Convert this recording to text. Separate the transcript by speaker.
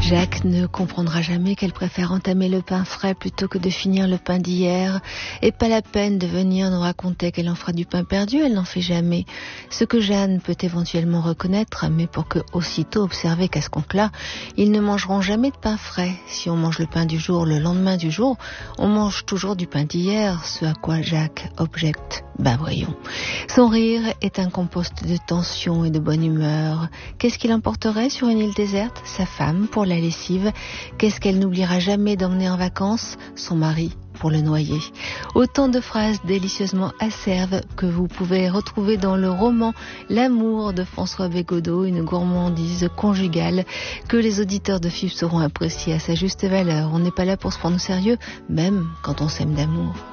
Speaker 1: Jacques ne comprendra jamais qu'elle préfère entamer le pain frais plutôt que de finir le pain d'hier. Et pas la peine de venir nous raconter qu'elle en fera du pain perdu, elle n'en fait jamais. Ce que Jeanne peut éventuellement reconnaître, mais pour que aussitôt observer qu'à ce compte-là, ils ne mangeront jamais de pain frais. Si on mange le pain du jour le lendemain du jour, on mange toujours du pain d'hier, ce à quoi Jacques objecte. Ben voyons. Son rire est un compost de tension et de bonne humeur. Qu'est-ce qu'il emporterait sur une île déserte? Sa femme pour la lessive. Qu'est-ce qu'elle n'oubliera jamais d'emmener en vacances? Son mari pour le noyer. Autant de phrases délicieusement acerbe que vous pouvez retrouver dans le roman L'amour de François Bégodeau, une gourmandise conjugale que les auditeurs de FIP sauront apprécier à sa juste valeur. On n'est pas là pour se prendre au sérieux, même quand on s'aime d'amour.